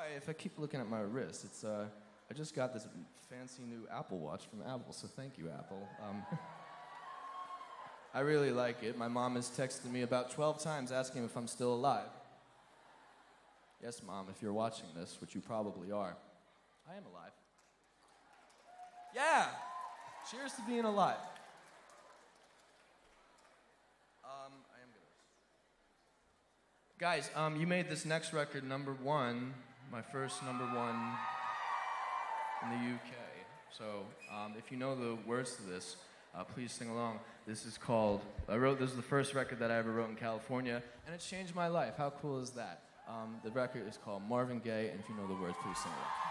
Sorry if I keep looking at my wrist. It's I just got this fancy new Apple Watch from Apple, so thank you, Apple. I really like it. My mom has texted me about 12 times asking if I'm still alive. Yes, Mom, if you're watching this, which you probably are, I am alive. Yeah! Cheers to being alive. I am gonna... Guys, you made this next record #1, my first #1 in the UK. So, if you know the words to this, please sing along. This is called, this is the first record that I ever wrote in California, and it's changed my life. How cool is that? The record is called Marvin Gaye, and if you know the words, please sing along.